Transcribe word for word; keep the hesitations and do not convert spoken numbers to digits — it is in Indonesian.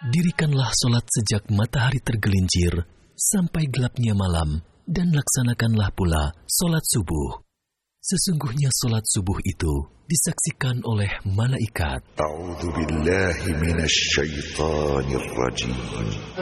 Dirikanlah solat sejak matahari tergelincir sampai gelapnya malam, dan laksanakanlah pula solat subuh. Sesungguhnya solat subuh itu disaksikan oleh malaikat. A'udzu billahi minasy syaithanir rajim.